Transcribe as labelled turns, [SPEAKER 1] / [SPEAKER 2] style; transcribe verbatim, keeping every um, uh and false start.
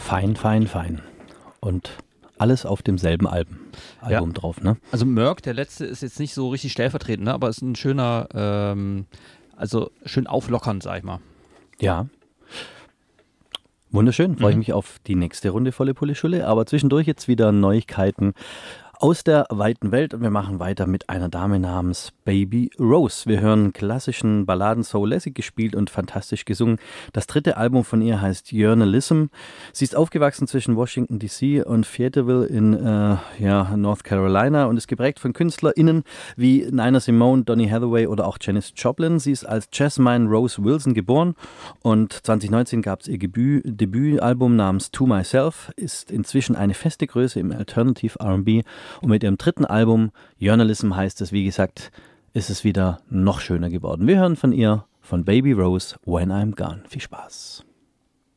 [SPEAKER 1] Fein, fein, fein. Und alles auf demselben Album, Album
[SPEAKER 2] Ja.
[SPEAKER 1] drauf, ne?
[SPEAKER 2] Also Merck, der letzte, ist jetzt nicht so richtig stellvertretend, ne? Aber ist ein schöner, ähm, also schön auflockernd, sag ich mal.
[SPEAKER 1] Ja. Wunderschön, freue ich
[SPEAKER 2] Mhm.
[SPEAKER 1] mich auf die nächste Runde volle Pulle Schulle. Aber zwischendurch jetzt wieder Neuigkeiten aus der weiten Welt und wir machen weiter mit einer Dame namens Baby Rose. Wir hören klassischen Balladen, so lässig gespielt und fantastisch gesungen. Das dritte Album von ihr heißt Journalism. Sie ist aufgewachsen zwischen Washington D C und Fayetteville in äh, ja, North Carolina und ist geprägt von KünstlerInnen wie Nina Simone, Donny Hathaway oder auch Janis Joplin. Sie ist als Jasmine Rose Wilson geboren und zwanzig neunzehn gab es ihr Debüt, Debütalbum namens To Myself, ist inzwischen eine feste Größe im Alternative R and B. Und mit ihrem dritten Album, Journalism heißt es, wie gesagt, ist es wieder noch schöner geworden. Wir hören von ihr, von Baby Rose, When I'm Gone. Viel Spaß.